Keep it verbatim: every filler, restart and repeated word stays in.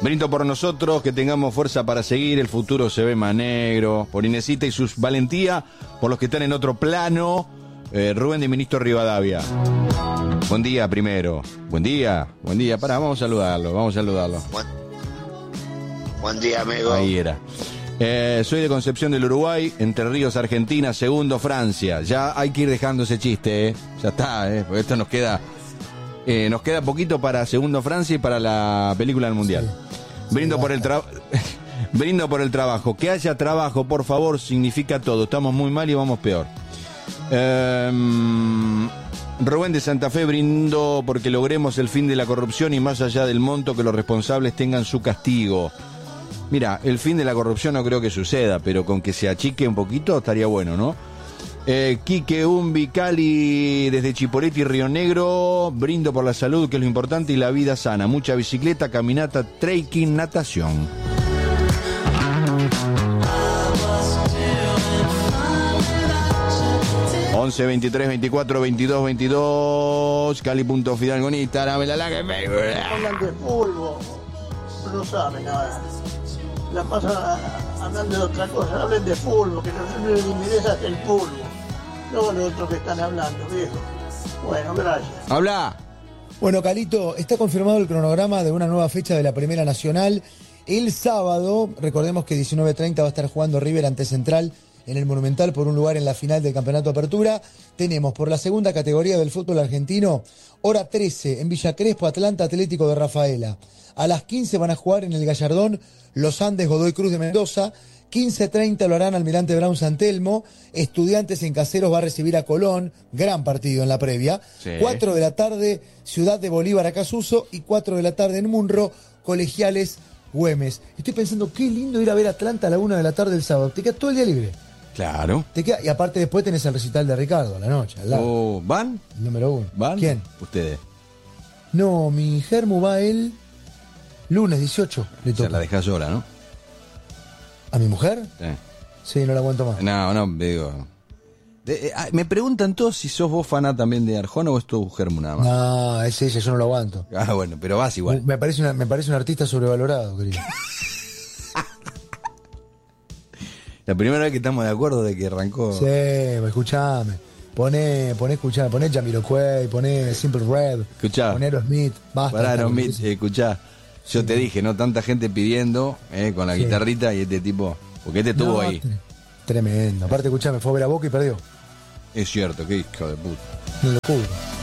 Brindo por nosotros, que tengamos fuerza para seguir, el futuro se ve más negro. Por Inesita y sus valentía, por los que están en otro plano. Eh, Rubén de Ministro Rivadavia. Buen día primero. Buen día, buen día. Pará, vamos a saludarlo, vamos a saludarlo. Buen, buen día, amigo. Ahí era. Eh, soy de Concepción del Uruguay, Entre Ríos, Argentina, segundo Francia. Ya hay que ir dejando ese chiste, ¿eh? Ya está, ¿eh? Porque esto nos queda... Eh, nos queda poquito para segundo Francia y para la película del Mundial. Sí. Brindo, sí, por el tra- Brindo por el trabajo. Que haya trabajo, por favor, significa todo. Estamos muy mal y vamos peor. Eh, Rubén de Santa Fe, brindo porque logremos el fin de la corrupción y más allá del monto que los responsables tengan su castigo. Mira, el fin de la corrupción no creo que suceda, pero con que se achique un poquito estaría bueno, ¿no? Eh, Quique Umbi, Cali, desde Chipoleti, Río Negro, brindo por la salud, que es lo importante, y la vida sana. Mucha bicicleta, caminata, trekking, natación. once, veintitrés, veinticuatro, veintidós, veintidós, Cali.Fidal con Instagram, la la que me... Hablan de fútbol, no saben nada. La pasan hablando de otra cosa, hablen de fútbol, que no les interesa el fútbol. No lo otro que están hablando, viejo. Bueno, gracias. Habla. Bueno, Calito, está confirmado el cronograma de una nueva fecha de la Primera Nacional. El sábado, recordemos que diecinueve treinta va a estar jugando River ante Central en el Monumental por un lugar en la final del Campeonato Apertura. Tenemos por la segunda categoría del fútbol argentino, hora trece en Villa Crespo, Atlanta Atlético de Rafaela. A las quince van a jugar en el Gallardón Los Andes Godoy Cruz de Mendoza. quince treinta lo harán Almirante Brown San Telmo. Estudiantes en Caseros va a recibir a Colón. Gran partido en la previa. Sí. cuatro de la tarde, Ciudad de Bolívar Acasuso. Y cuatro de la tarde en Munro, Colegiales Güemes. Estoy pensando, qué lindo ir a ver Atlanta a la una de la tarde el sábado. Te queda todo el día libre. Claro. Te queda, y aparte después tenés el recital de Ricardo a la noche. Al lado. Oh, ¿van? El número uno. ¿Van? ¿Quién? Ustedes. No, mi Germu va el lunes dieciocho. Le Se toca. la dejás sola, ¿no? ¿A mi mujer? Sí. Sí, no la aguanto más. No, no, digo... De, eh, ah, me preguntan todos si sos vos faná también de Arjona o es tu Germu nada más. No, es ella, yo no lo aguanto. Ah, bueno, pero vas igual. Me parece, una, me parece un artista sobrevalorado, querido. La primera vez que estamos de acuerdo de que arrancó... Sí, escuchame. Poné, poné, escuchame, poné Jamiroquai, poné Simple Red, Escuchá. poné Aerosmith, basta. Para basta, Aerosmith, porque- escuchá. Yo Sí. te dije, ¿no? Tanta gente pidiendo, eh, con la Sí. guitarrita y este tipo... Porque este estuvo No, ahí. tre- Tremendo. Aparte, escuchame, fue a ver a Boca y perdió. Es cierto, qué hijo de puta. Una locura.